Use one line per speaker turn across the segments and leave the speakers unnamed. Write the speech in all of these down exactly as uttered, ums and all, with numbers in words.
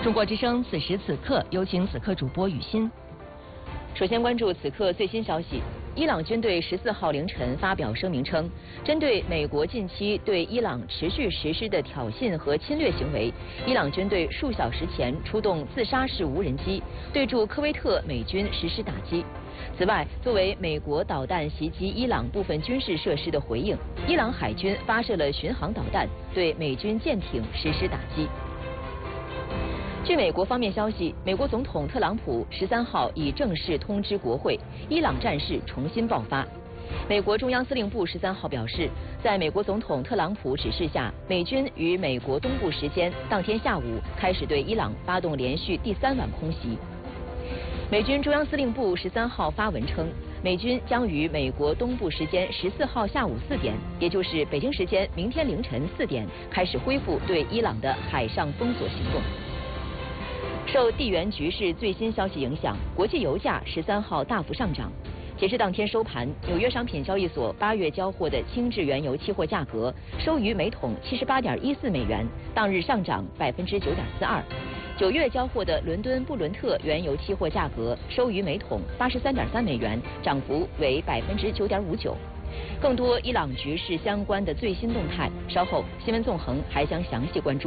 中国之声此时此刻，有请此刻主播雨欣。首先关注此刻最新消息。伊朗军队十四号凌晨发表声明称，针对美国近期对伊朗持续实施的挑衅和侵略行为，伊朗军队数小时前出动自杀式无人机对驻科威特美军实施打击。此外，作为美国导弹袭击伊朗部分军事设施的回应，伊朗海军发射了巡航导弹对美军舰艇实施打击。据美国方面消息，美国总统特朗普十三号已正式通知国会，伊朗战事重新爆发。美国中央司令部十三号表示，在美国总统特朗普指示下，美军于美国东部时间当天下午开始对伊朗发动连续第三晚空袭。美军中央司令部十三号发文称，美军将于美国东部时间十四号下午四点，也就是北京时间明天凌晨四点，开始恢复对伊朗的海上封锁行动。受地缘局势最新消息影响，国际油价十三号大幅上涨。截至当天收盘，纽约商品交易所八月交货的轻质原油期货价格收于每桶七十八点一四美元，当日上涨百分之九点四二。九月交货的伦敦布伦特原油期货价格收于每桶八十三点三美元，涨幅为百分之九点五九。更多伊朗局势相关的最新动态，稍后新闻纵横还将详细关注。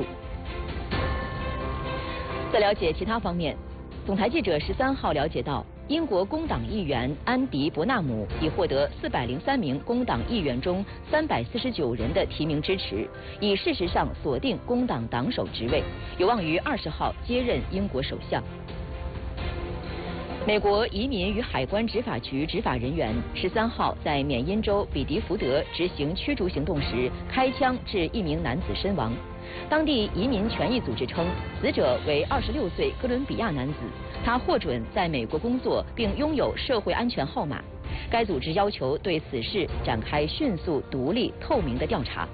在了解其他方面，总台记者十三号了解到，英国工党议员安迪·伯纳姆已获得四百零三名工党议员中三百四十九人的提名支持，已事实上锁定工党党首职位，有望于二十号接任英国首相。美国移民与海关执法局执法人员十三号在缅因州比迪福德执行驱逐行动时，开枪致一名男子身亡。当地移民权益组织称，死者为二十六岁哥伦比亚男子，他获准在美国工作并拥有社会安全号码。该组织要求对此事展开迅速、独立、透明的调查。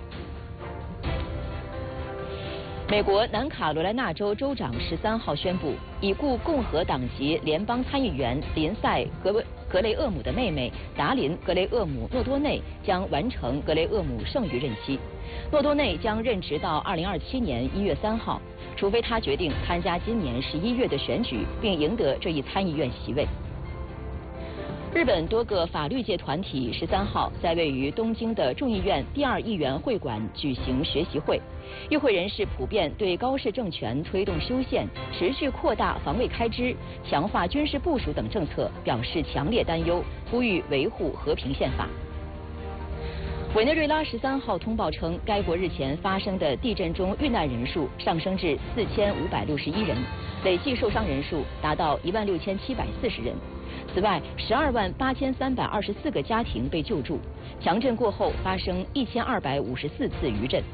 美国南卡罗来纳州州长十三号宣布，已故共和党籍联邦参议员林赛·格格雷厄姆的妹妹达琳·格雷厄姆·诺多内将完成格雷厄姆剩余任期。诺多内将任职到二零二七年一月三号，除非他决定参加今年十一月的选举，并赢得这一参议院席位。日本多个法律界团体十三号在位于东京的众议院第二议员会馆举行学习会，与会人士普遍对高市政权推动修宪、持续扩大防卫开支、强化军事部署等政策表示强烈担忧，呼吁维护和平宪法。委内瑞拉十三号通报称，该国日前发生的地震中遇难人数上升至四千五百六十一人，累计受伤人数达到一万六千七百四十人。此外，十二万八千三百二十四个家庭被救助。强震过后发生一千二百五十四次余震。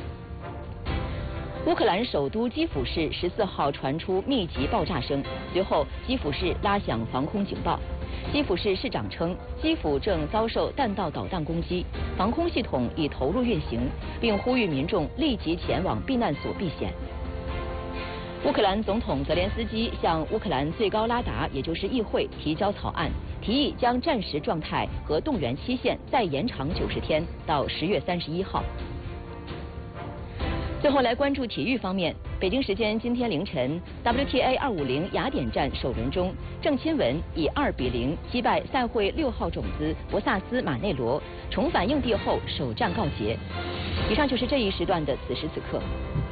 乌克兰首都基辅市十四号传出密集爆炸声，随后基辅市拉响防空警报。基辅市市长称，基辅正遭受弹道导弹攻击，防空系统已投入运行，并呼吁民众立即前往避难所避险。乌克兰总统泽连斯基向乌克兰最高拉达，也就是议会提交草案，提议将战时状态和动员期限再延长九十天到十月三十一号。最后来关注体育方面，北京时间今天凌晨 W T A 二五零雅典站首轮中，郑钦文以二比零击败赛会六号种子博萨斯马内罗，重返硬地后首战告捷。以上就是这一时段的此时此刻。